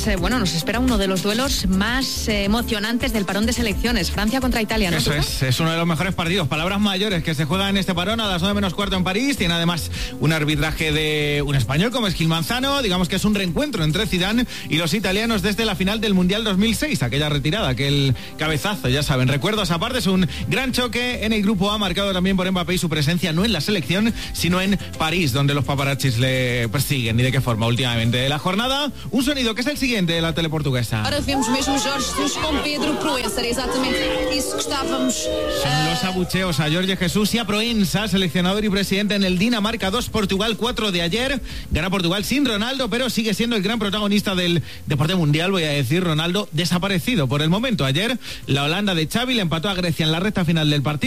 nos espera uno de los duelos más emocionantes del parón de selecciones. Francia contra Italia, ¿no? Eso es uno de los mejores partidos. Palabras mayores que se juegan en este parón a las 9:45 en París. Tiene además un arbitraje de un español como es Gil Manzano. Digamos que es un reencuentro entre Zidane y los italianos desde la final del Mundial 2006. Aquella retirada, aquel cabezazo, ya saben. Recuerdos aparte, es un gran choque en el grupo A, marcado también por Mbappé y su presencia no en la selección, sino en París, donde los paparazzis le persiguen. ¿Y de qué forma? Últimamente de la jornada, un sonido que es el siguiente de la tele portuguesa. Ahora vemos mesmo Jorge Jesus con Pedro Proença, era exatamente isso que estávamos. Son los abucheos a Jorge Jesús y a Proença, seleccionador y presidente en el Dinamarca 2, Portugal 4 de ayer. Gana Portugal sin Ronaldo, pero sigue siendo el gran protagonista del deporte mundial, voy a decir. Ronaldo desaparecido por el momento. Ayer la Holanda de Xavi le empató a Grecia en la recta final del partido.